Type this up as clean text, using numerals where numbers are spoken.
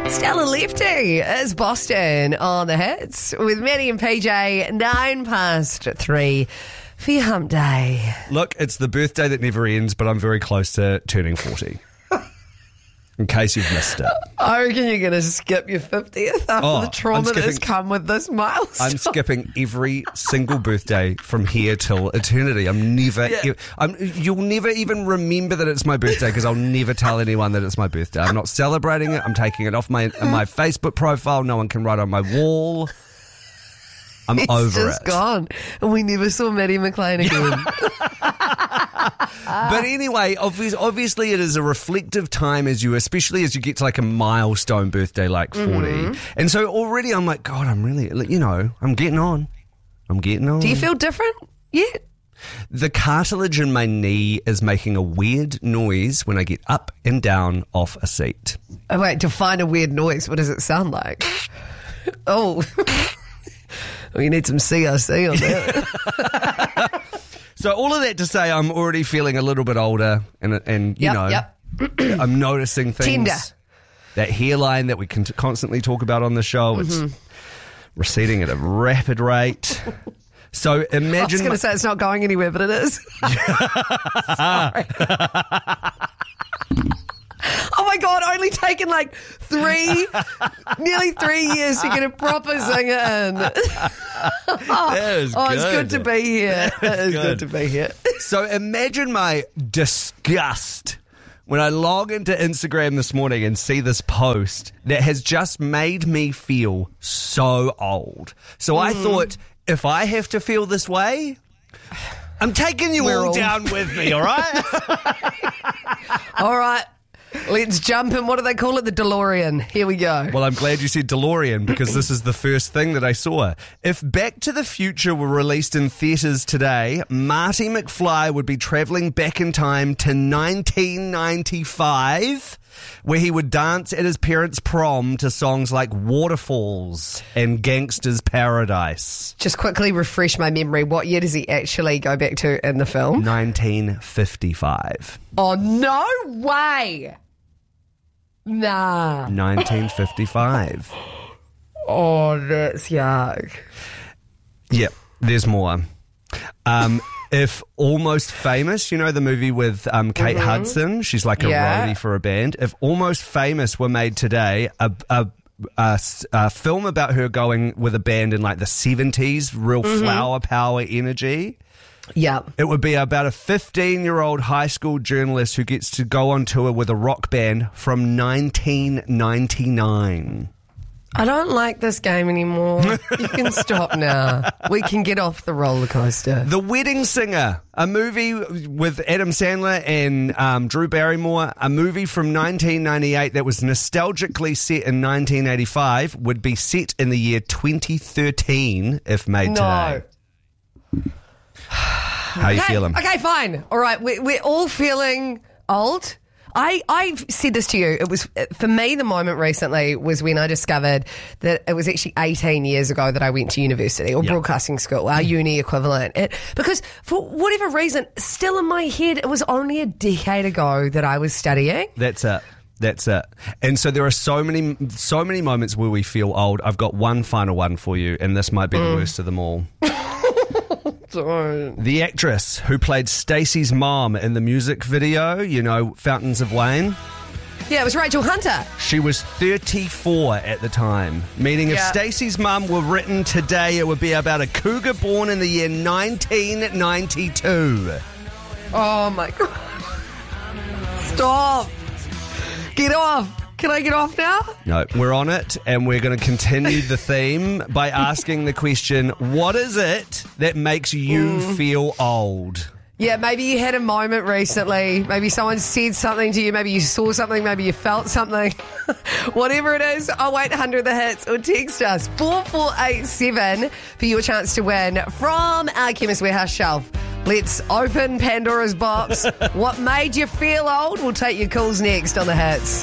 Stella Lefty is Boston on the hits with Maddie and PJ, 3:09 for your hump day. Look, it's the birthday that never ends, but I'm very close to turning 40. In case you've missed it. I reckon you're going to skip your 50th after the trauma that has come with this milestone. I'm skipping every single birthday from here till eternity. You'll never even remember that it's my birthday because I'll never tell anyone that it's my birthday. I'm not celebrating it. I'm taking it off my Facebook profile. No one can write on my wall. I'm over it. It's just gone. And we never saw Maddie McLean again. But anyway, obviously it is a reflective time especially as you get to like a milestone birthday like 40. Mm-hmm. And so already I'm like, God, I'm really, I'm getting on. Do you feel different yet? The cartilage in my knee is making a weird noise when I get up and down off a seat. Oh, wait, define a weird noise. What does it sound like? Oh, well, you need some CRC on that. So all of that to say, I'm already feeling a little bit older, and I'm noticing things. Tender. That hairline that we can constantly talk about on the show, it's receding at a rapid rate. So imagine. I was going to say it's not going anywhere, but it is. Sorry. Oh my God, only taken like nearly 3 years to get a proper singer in. It's good to be here. It is good to be here. So imagine my disgust when I log into Instagram this morning and see this post that has just made me feel so old. So I thought, if I have to feel this way, I'm taking you all down with me, all right? All right. Let's jump in. What do they call it? The DeLorean. Here we go. Well, I'm glad you said DeLorean because this is the first thing that I saw. If Back to the Future were released in theatres today, Marty McFly would be travelling back in time to 1995, where he would dance at his parents' prom to songs like Waterfalls and Gangsta's Paradise. Just quickly refresh my memory. What year does he actually go back to in the film? 1955. Oh, no way. Nah. 1955. Oh, that's yuck. Yep, there's more. If Almost Famous, the movie with Kate Hudson, she's like a roadie for a band. If Almost Famous were made today, a film about her going with a band in like the 70s, real flower power energy. Yeah. It would be about a 15-year-old high school journalist who gets to go on tour with a rock band from 1999. I don't like this game anymore. You can stop now. We can get off the roller coaster. The Wedding Singer, a movie with Adam Sandler and Drew Barrymore, a movie from 1998 that was nostalgically set in 1985, would be set in the year 2013 if made today. How are you feeling? Okay, fine. All right, we're all feeling old. I've said this to you. It was, for me, the moment recently was when I discovered that it was actually 18 years ago that I went to university or broadcasting school, our uni equivalent. Because for whatever reason, still in my head, it was only a decade ago that I was studying. That's it. And so there are so many moments where we feel old. I've got one final one for you, and this might be the worst of them all. Don't. The actress who played Stacey's mom in the music video, Fountains of Wayne. Yeah, it was Rachel Hunter. She was 34 at the time, meaning if Stacey's mum were written today, it would be about a cougar born in the year 1992. Oh, my God. Stop. Get off. Can I get off now? No, we're on it, and we're going to continue the theme by asking the question, what is it that makes you feel old? Yeah, maybe you had a moment recently. Maybe someone said something to you. Maybe you saw something. Maybe you felt something. Whatever it is, 0800 The Hits or text us 4487 for your chance to win from our Chemist Warehouse shelf. Let's open Pandora's box. What made you feel old? We'll take your calls next on The Hits.